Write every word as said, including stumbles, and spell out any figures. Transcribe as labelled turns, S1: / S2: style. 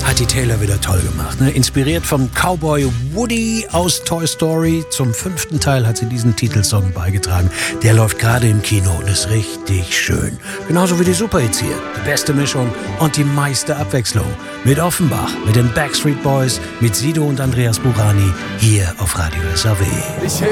S1: hat die Taylor wieder toll gemacht. Ne? Inspiriert vom Cowboy Woody aus Toy Story. Zum fünften Teil hat sie diesen Titelsong beigetragen. Der läuft gerade im Kino und ist richtig schön. Genauso wie die Superhits hier. Die beste Mischung und die meiste Abwechslung. Mit Offenbach, mit den Backstreet Boys, mit Sido und Andreas Burani hier auf Radio S A W.
S2: Ich